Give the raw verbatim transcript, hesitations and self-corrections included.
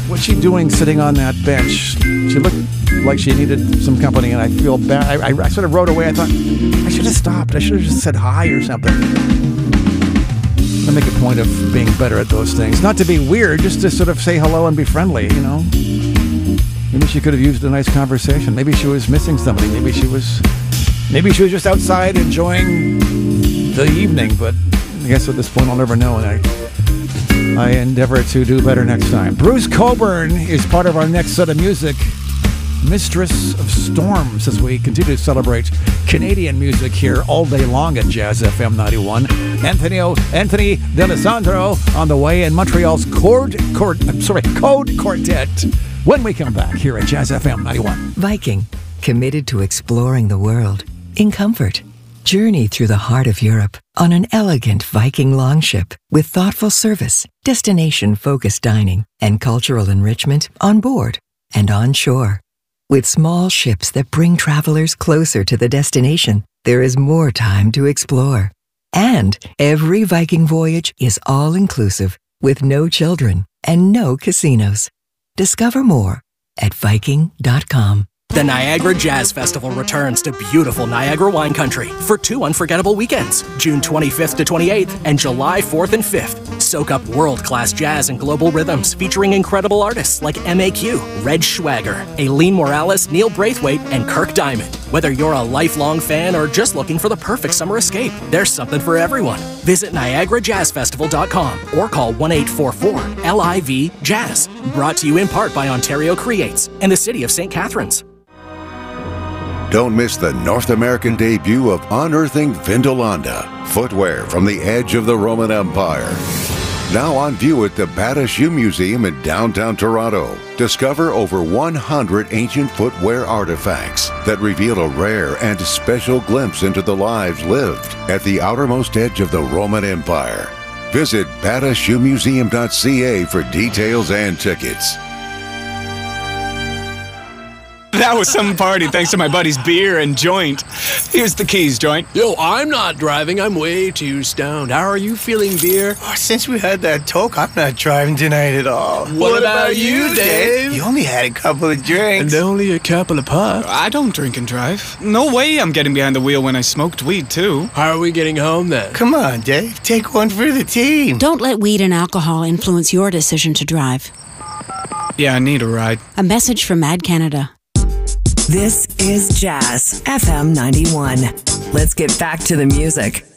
What's she doing sitting on that bench? She looked like she needed some company, and I feel bad. I, I, I sort of rode away. I thought, I should have stopped. I should have just said hi or something. I make a point of being better at those things. Not to be weird, just to sort of say hello and be friendly, you know? Maybe she could have used a nice conversation. Maybe she was missing somebody. Maybe she was... Maybe she was just outside enjoying the evening, but I guess at this point I'll never know, and I, I endeavor to do better next time. Bruce Cockburn is part of our next set of music, Mistress of Storms, as we continue to celebrate Canadian music here all day long at Jazz F M ninety-one. Anthony Anthony D'Alessandro on the way in Montreal's Chord, Chord, I'm sorry, Code Quartet when we come back here at Jazz F M ninety-one. Viking, committed to exploring the world in comfort. Journey through the heart of Europe on an elegant Viking longship with thoughtful service, destination-focused dining, and cultural enrichment on board and on shore. With small ships that bring travelers closer to the destination, there is more time to explore. And every Viking voyage is all-inclusive with no children and no casinos. Discover more at Viking dot com. The Niagara Jazz Festival returns to beautiful Niagara wine country for two unforgettable weekends, June twenty-fifth to twenty-eighth and July fourth and fifth. Soak up world-class jazz and global rhythms featuring incredible artists like M A Q, Red Schwager, Aileen Morales, Neil Braithwaite, and Kirk Diamond. Whether you're a lifelong fan or just looking for the perfect summer escape, there's something for everyone. Visit Niagara Jazz Festival dot com or call one eight four four L I V Jazz. Brought to you in part by Ontario Creates and the City of Saint Catharines. Don't miss the North American debut of Unearthing Vindolanda, footwear from the edge of the Roman Empire. Now on view at the Bata Shoe Museum in downtown Toronto. Discover over one hundred ancient footwear artifacts that reveal a rare and special glimpse into the lives lived at the outermost edge of the Roman Empire. Visit Bata Shoe Museum dot C A for details and tickets. That was some party thanks to my buddy's beer and joint. Here's the keys, joint. Yo, I'm not driving. I'm way too stoned. How are you feeling, beer? Oh, since we had that talk, I'm not driving tonight at all. What, what about, about you, Dave? You only had a couple of drinks. And only a couple of puffs. I don't drink and drive. No way I'm getting behind the wheel when I smoked weed, too. How are we getting home, then? Come on, Dave. Take one for the team. Don't let weed and alcohol influence your decision to drive. Yeah, I need a ride. A message from Mad Canada. This is Jazz F M ninety-one. Let's get back to the music.